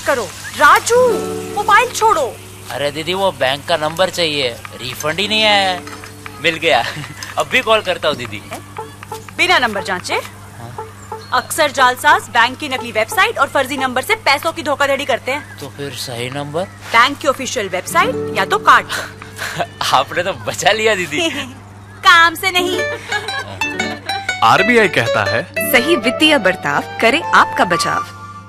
करो। राजू, मोबाइल छोड़ो। अरे दीदी वो बैंक का नंबर चाहिए, रिफंड ही नहीं आया है। मिल गया। अब भी कॉल करता हूँ दीदी। बिना नंबर जांचे? अक्सर जालसाज बैंक की नकली वेबसाइट और फर्जी नंबर से पैसों की धोखाधड़ी करते हैं। तो फिर सही नंबर? बैंक की ऑफिशियल वेबसाइट या तो कार्ड पर। आपने तो बचा लिया दीदी। काम से नहीं। आरबीआई कहता है, सही वित्तीय बर्ताव करे आपका बचाव।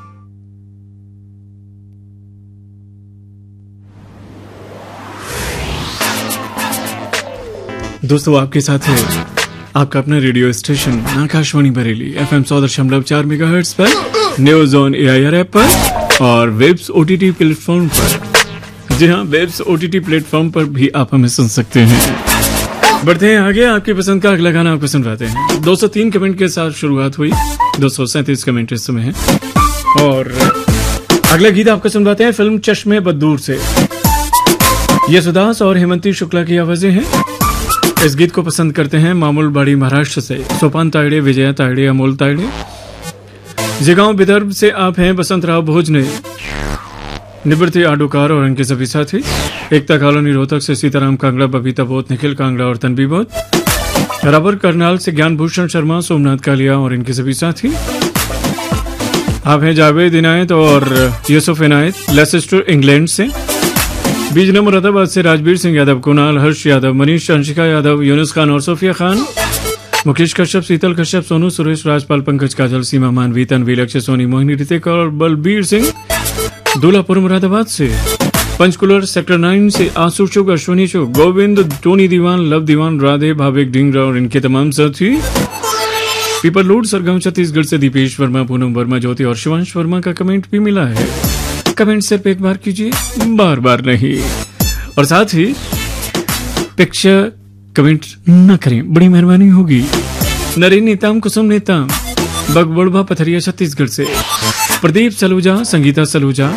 दोस्तों, आपके साथ है आपका अपना radio station Akashvani Bareilly FM 100.4 megahertz पर, न्यूज ऑन AIR ऐप पर और वेब्स OTT प्लेटफॉर्म पर। जी हाँ, वेब्स OTT प्लेटफॉर्म पर भी आप हमें सुन सकते हैं। बढ़ते हैं आगे, आपकी पसंद का अगला गाना आपको सुनवाते हैं। 203 कमेंट के साथ शुरुआत हुई, 237 कमेंट इस समय है और अगला गीत आपको सुनवाते हैं फिल्म चश्मे बदूर से। यशोदास और हेमंती शुक्ला की आवाजें हैं। इस गीत को पसंद करते हैं मामूलबाड़ी महाराष्ट्र से सोपान तायडे, विजया तायडे, अमोल तायडे। जिगांव विदर्भ से आप हैं बसंतराव भोजने, निवृत्ति आडोकार और उनके सभी साथी। एकता कॉलोनी रोहतक से सीताराम कांगड़ा, बबीता बोत, निखिल कांगड़ा और तनवी बोत। राबर करनाल से ज्ञानभूषण शर्मा, सोमनाथ कालिया और इनके सभी साथी। आप हैं जावेद इनायत और यूसुफ इनायत लेसेस्टर इंग्लैंड से। बीजना मुरादाबाद से राजवीर सिंह यादव, कुणाल, हर्ष यादव, मनीष, अंशिका यादव, यूनुस खान और सोफिया खान। मुकेश कश्यप, शीतल कश्यप, सोनू, सुरेश, राजपाल, पंकज, काजल, सीमा, मानवी, तनवी, लक्ष्य, सोनी, मोहिनी, ऋतिक और बलबीर सिंह। दूल्हापुर मुरादाबाद से पंचकुलर सेक्टर 9 से आंसू चुग, अश्वनी चुग, गोविंद, टोनी दीवान, लव दीवान, राधे, भाविक ढींगरा और इनके तमाम साथी। पीपल रोड सरगांव छत्तीसगढ़ से दीपेश वर्मा, पूनम वर्मा, ज्योति और शिवांश वर्मा का कमेंट भी मिला है। कमेंट सिर्फ एक बार कीजिए, बार बार नहीं। और साथ ही पिक्चर कमेंट न करें, बड़ी मेहरबानी होगी। नरेन नेताम, कुसुम नेताम, बगबड़वा पथरिया छत्तीसगढ़ से। प्रदीप सलूजा, संगीता सलूजा,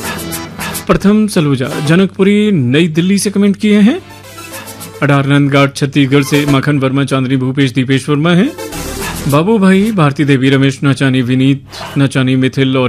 प्रथम सलूजा, जनकपुरी नई दिल्ली से कमेंट किए हैं। अडारनंद घाट छत्तीसगढ़ से माखन वर्मा, चांदनी भूपेश, दीपेश वर्मा है। बाबू भाई, भारती देवी, रमेश नाचानी, विनीत नाचानी, मिथिल और